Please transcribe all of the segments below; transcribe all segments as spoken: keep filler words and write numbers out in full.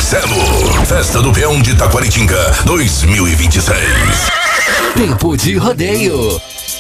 Marcelo. Festa do Peão de Taquaritinga dois mil e vinte e seis. Tempo de rodeio.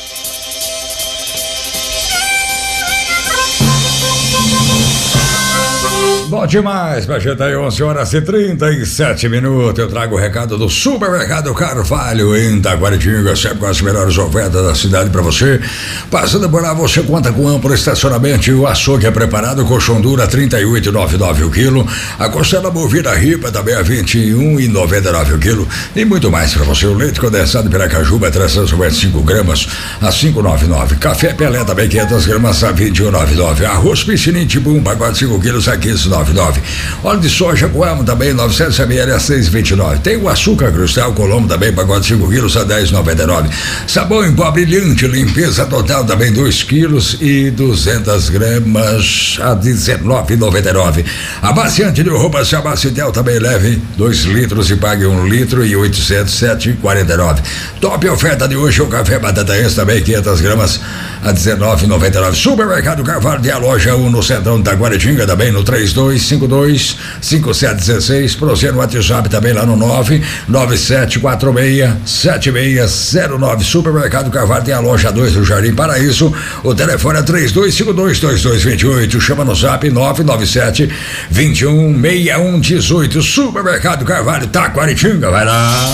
Bom demais, pra gente aí, onze horas e trinta e sete minutos. Eu trago o recado do Supermercado Carvalho em Taquaritinga, sempre com as melhores ofertas da cidade pra você. Passando por lá, você conta com amplo estacionamento e o açougue é preparado, colchão dura trinta e oito reais e noventa e nove centavos o quilo, a costela bovina ripa também a vinte e um reais e noventa e nove centavos o quilo, e muito mais pra você. O leite condensado Piracajuba trezentos e noventa e cinco gramas a cinco reais e noventa e nove centavos. Café Pelé também quinhentas gramas a vinte e um reais e noventa e nove centavos. Arroz Piscinim tipo um, pacote cinco quilos a quinze reais e noventa e nove centavos. Óleo de soja Coamo também novecentos mililitros a seis reais e vinte e nove centavos. Tem o açúcar cristal Colombo também, pacote cinco quilos a dez reais e noventa e nove centavos. Sabão em pó brilhante, limpeza total também dois quilos e duzentas gramas a dezenove reais e noventa e nove centavos. Amaciante de roupa Sabacitel também leve dois litros e pague um litro e oitocentos e sete reais e quarenta e nove centavos. Top oferta de hoje o café Batataense também quinhentas gramas a dezenove reais e noventa e nove centavos. Supermercado Carvalho tem a loja um no Centrão de Taquaritinga também no três dois cinco dois cinco sete um seis. Para você no WhatsApp também lá no nove nove sete quatro seis sete seis zero nove. Supermercado Carvalho tem a loja dois no Jardim Paraíso. O telefone é três dois cinco dois dois dois dois oito. Chama no zap nove nove sete vinte e um sessenta e um dezoito. Supermercado Carvalho Taquaritinga, vai lá.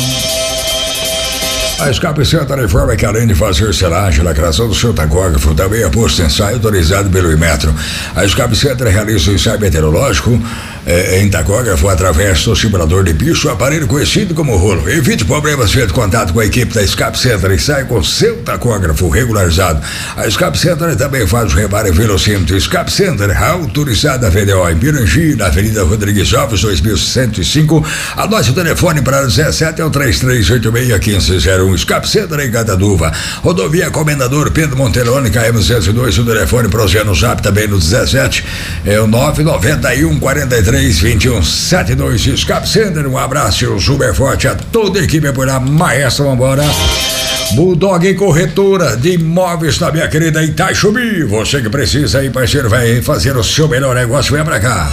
A Escape Center informa que além de fazer selagem, lacração do seu tacógrafo, também é posto ensaio autorizado pelo Inmetro. A Escape Center realiza o ensaio meteorológico eh, em tacógrafo através do simulador de piso, aparelho conhecido como rolo. Evite problemas feito contato com a equipe da Escape Center e sai com seu tacógrafo regularizado. A Escape Center também faz o reparo em velocímetro. Escape Center, autorizada V D O em Pirangi, na Avenida Rodrigues Alves, dois mil cento e cinco. Anote o telefone para dezessete é o três três oito seis um cinco zero um. Escape Center em Cataduva. Rodovia Comendador Pedro Monteloni, K M duzentos e dois. O telefone para o no Zap também no dezessete é o nove nove um quarenta e três vinte e um setenta e dois. Escape Center, um abraço super forte a toda a equipe por lá. Maestro, vambora. Bulldog Corretora de Imóveis na minha querida Itachubi. Você que precisa aí, parceiro, vai fazer o seu melhor negócio, vem pra cá.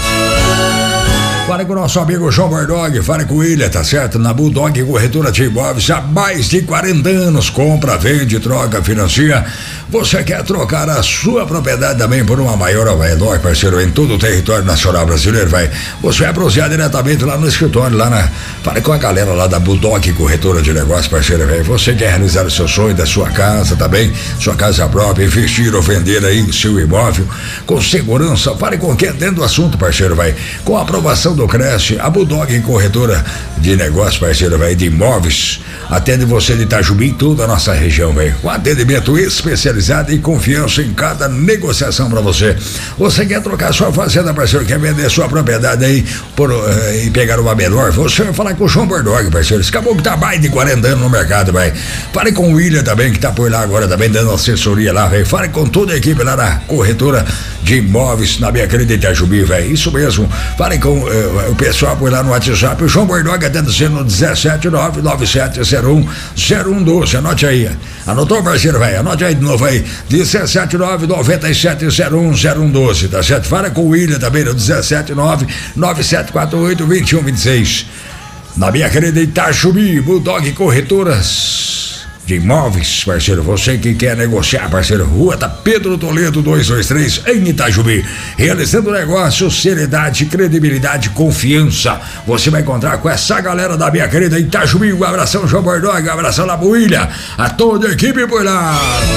Fale com o nosso amigo João Bordog, fale com ele, tá certo? Na Bulldog Corretora de Imóveis há mais de quarenta anos, compra, vende, troca, financia. Você quer trocar a sua propriedade também por uma maior ou menor, parceiro, em todo o território nacional brasileiro, vai. Você vai prosear diretamente lá no escritório, lá na... Fale com a galera lá da Bulldog Corretora de Negócios, parceiro, velho. Você quer realizar o seu sonho da sua casa também, sua casa própria, investir ou vender aí o seu imóvel com segurança. Fale com quem entende do assunto, parceiro, vai. Com a aprovação do Cresce, a Bulldog Corretora de Negócios, parceiro, velho, de imóveis, atende você de Itajubi e toda a nossa região, velho. Com atendimento especializado e confiança em cada negociação pra você. Você quer trocar sua fazenda, parceiro, quer vender sua propriedade aí por, uh, e pegar uma menor, você vai falar com o João Bordog, parceiro. Esse caboclo tá mais de quarenta anos no mercado, velho. Fale com o William também, que tá por lá agora também, dando assessoria lá, velho. Fale com toda a equipe lá na Corretora de Imóveis, na minha querida Itajubi, velho. Isso mesmo. Fale com uh, o pessoal por lá no WhatsApp. O João Bordog atende sendo no dezessete nove nove sete zero um zero um doze. Anote aí. Anotou, parceiro, velho? Anote aí de novo aí. dezessete nove nove sete zero um zero um doze, tá certo? Fala com o William também no dezessete nove nove sete quatro oito dois um dois seis. Na minha querida Itachubi, Bulldog Corretoras de Imóveis, parceiro. Você que quer negociar, parceiro, Rua da Pedro Toledo duzentos e vinte e três em Itajubi. Realizando negócio, seriedade, credibilidade, confiança. Você vai encontrar com essa galera da minha querida Itajubi. Um abração, João Bordog, um abração lá pro William, a toda a equipe por lá.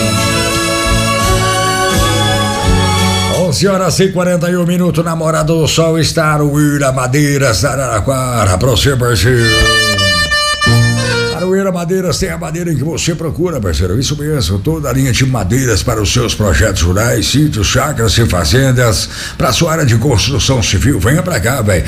onze horas e quarenta e um minutos, Namorada do Sol, está o William Madeiras, Araraquara, pra você, parceiro. Aroeira Madeiras tem a madeira que você procura, parceiro. Isso mesmo, toda a linha de madeiras para os seus projetos rurais, sítios, chácaras e fazendas, para a sua área de construção civil. Venha pra cá, velho.